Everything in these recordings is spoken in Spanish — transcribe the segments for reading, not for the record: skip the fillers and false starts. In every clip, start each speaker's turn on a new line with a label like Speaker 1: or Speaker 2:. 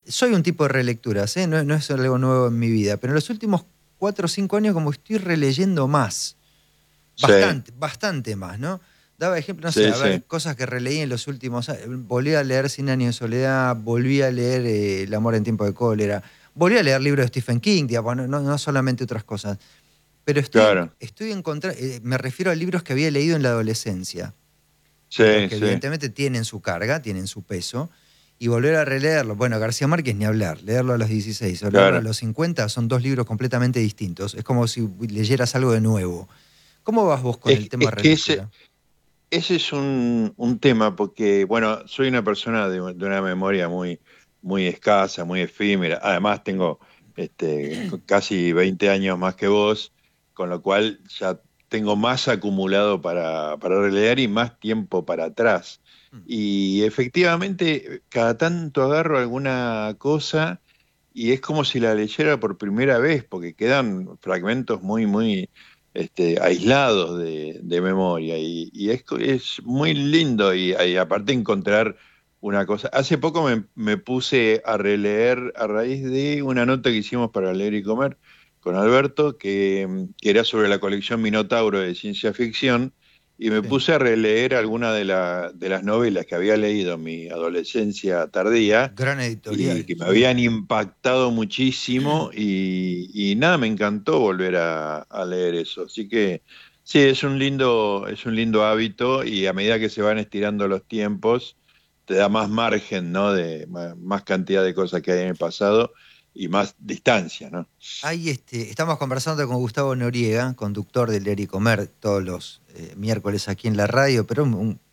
Speaker 1: soy un tipo de relecturas, ¿eh? No es algo nuevo en mi vida, pero en los últimos 4 o 5 años como estoy releyendo más.
Speaker 2: Sí,
Speaker 1: Bastante más, ¿no? Daba ejemplo, no sé,
Speaker 2: sí,
Speaker 1: a ver,
Speaker 2: sí,
Speaker 1: cosas que releí en los últimos años. Volví a leer Cien años de soledad, volví a leer El amor en tiempo de cólera, volví a leer libros de Stephen King, digamos, no solamente otras cosas. Pero
Speaker 2: claro.
Speaker 1: estoy encontrando, me refiero a libros que había leído en la adolescencia, libros
Speaker 2: Sí,
Speaker 1: que
Speaker 2: sí,
Speaker 1: evidentemente tienen su carga, tienen su peso, y volver a releerlo. Bueno, García Márquez ni hablar, leerlo a los 16 o leerlo a
Speaker 2: claro.
Speaker 1: los 50 son dos libros completamente distintos. Es como si leyeras algo de nuevo. ¿Cómo vas vos con el tema
Speaker 2: Es que ese,
Speaker 1: relectura?
Speaker 2: ese es un tema, porque, bueno, soy una persona de una memoria muy, muy escasa, muy efímera. Además, tengo casi 20 años más que vos, con lo cual ya tengo más acumulado para releer y más tiempo para atrás. Y efectivamente, cada tanto agarro alguna cosa y es como si la leyera por primera vez, porque quedan fragmentos muy, muy aislados de memoria y es muy lindo y aparte encontrar una cosa. Hace poco me puse a releer a raíz de una nota que hicimos para Leer y Comer con Alberto, que era sobre la colección Minotauro de ciencia ficción, y me
Speaker 1: Sí,
Speaker 2: puse a releer alguna de las novelas que había leído en mi adolescencia tardía
Speaker 1: gran
Speaker 2: y
Speaker 1: editorial,
Speaker 2: que me
Speaker 1: sí.
Speaker 2: habían impactado muchísimo y nada, me encantó volver a leer eso. Así que sí, es un lindo hábito y a medida que se van estirando los tiempos, te da más margen, ¿no? De más cantidad de cosas que hay en el pasado y más distancia, ¿no?
Speaker 1: Ahí estamos conversando con Gustavo Noriega, conductor del Leer y Comer, todos los miércoles aquí en la radio, pero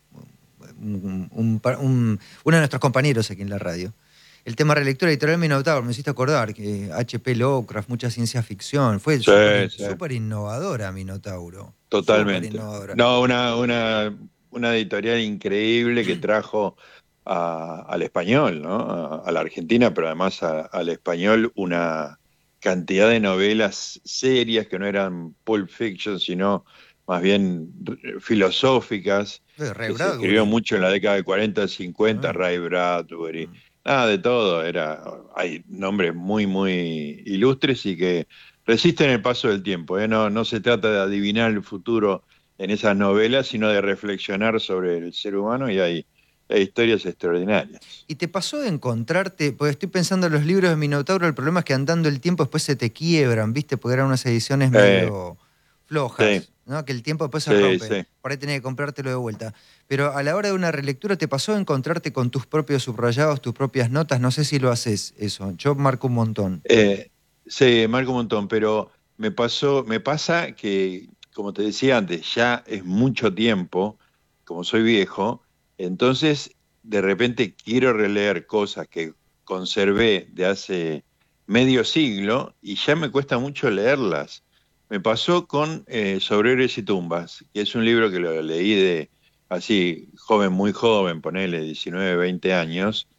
Speaker 1: uno de nuestros compañeros aquí en la radio. El tema relectura editorial Minotauro, me hiciste acordar que H.P. Lovecraft, mucha ciencia ficción, fue
Speaker 2: Sí, sí,
Speaker 1: súper innovadora Minotauro, súper
Speaker 2: totalmente.
Speaker 1: innovadora.
Speaker 2: No, una editorial increíble que trajo al español, ¿no? A la Argentina, pero además al español una cantidad de novelas serias que no eran pulp fiction, sino más bien filosóficas,
Speaker 1: Ray
Speaker 2: que se escribió
Speaker 1: Bradbury.
Speaker 2: mucho en la década de 40, 50,
Speaker 1: Ah,
Speaker 2: Ray Bradbury,
Speaker 1: mm.
Speaker 2: nada de todo, hay nombres muy, muy ilustres y que resisten el paso del tiempo, ¿eh? No se trata de adivinar el futuro en esas novelas, sino de reflexionar sobre el ser humano y hay historias extraordinarias.
Speaker 1: ¿Y te pasó de encontrarte? Porque estoy pensando en los libros de Minotauro, el problema es que andando el tiempo después se te quiebran, ¿viste? Porque eran unas ediciones
Speaker 2: Eh,
Speaker 1: medio
Speaker 2: sí,
Speaker 1: flojas, ¿no? Que el tiempo después se
Speaker 2: sí,
Speaker 1: rompe.
Speaker 2: sí.
Speaker 1: Por ahí tenés que comprártelo de vuelta. Pero a la hora de una relectura, ¿te pasó de encontrarte con tus propios subrayados, tus propias notas? No sé si lo haces eso. Yo marco un montón.
Speaker 2: Eh, sí, marco un montón, pero me pasa que, como te decía antes, ya es mucho tiempo, como soy viejo, entonces de repente quiero releer cosas que conservé de hace medio siglo y ya me cuesta mucho leerlas. Me pasó con Sobre héroes y tumbas, que es un libro que lo leí de así, joven, muy joven, ponele 19, 20 años,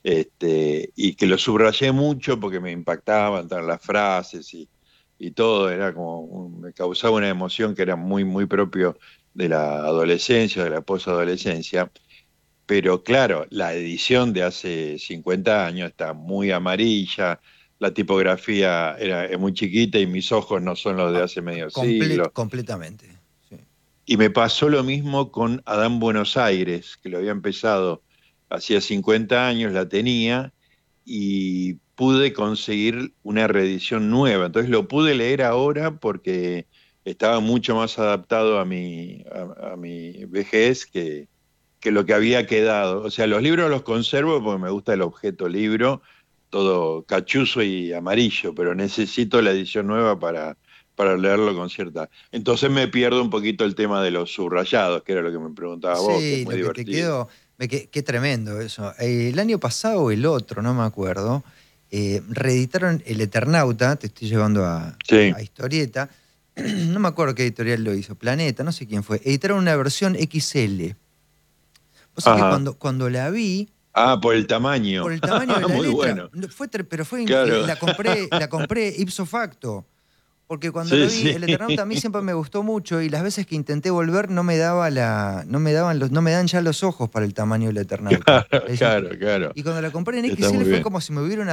Speaker 2: y que lo subrayé mucho porque me impactaban las frases y todo, era como, me causaba una emoción que era muy, muy propio de la adolescencia, de la posadolescencia, pero claro, la edición de hace 50 años está muy amarilla, la tipografía es muy chiquita y mis ojos no son los de
Speaker 1: Ah,
Speaker 2: hace medio siglo.
Speaker 1: completamente. Sí.
Speaker 2: Y me pasó lo mismo con Adán Buenos Aires, que lo había empezado hacía 50 años, la tenía, y pude conseguir una reedición nueva. Entonces lo pude leer ahora porque estaba mucho más adaptado a mi vejez que lo que había quedado. O sea, los libros los conservo porque me gusta el objeto libro, todo cachuzo y amarillo, pero necesito la edición nueva para leerlo con cierta. Entonces me pierdo un poquito el tema de los subrayados, que era lo que me preguntabas vos, que es
Speaker 1: Sí,
Speaker 2: muy
Speaker 1: lo que te
Speaker 2: divertido.
Speaker 1: quedó, qué tremendo eso. El año pasado o el otro, no me acuerdo, reeditaron El Eternauta, te estoy llevando
Speaker 2: Sí,
Speaker 1: a historieta, no me acuerdo qué editorial lo hizo, Planeta, no sé quién fue, editaron una versión XL. Vos sabés que
Speaker 2: ajá.
Speaker 1: cuando la vi,
Speaker 2: Ah, por el
Speaker 1: por
Speaker 2: tamaño.
Speaker 1: el tamaño de la
Speaker 2: Muy
Speaker 1: letra,
Speaker 2: bueno.
Speaker 1: pero
Speaker 2: Claro.
Speaker 1: la compré ipso facto. Porque cuando lo
Speaker 2: Sí,
Speaker 1: vi,
Speaker 2: sí.
Speaker 1: el Eternauta a mí siempre me gustó mucho y las veces que intenté volver no me dan ya los ojos para el tamaño del Eternauta.
Speaker 2: Claro, claro, claro.
Speaker 1: Y cuando la compré en
Speaker 2: Está
Speaker 1: XL
Speaker 2: muy
Speaker 1: fue
Speaker 2: bien.
Speaker 1: como si me hubiera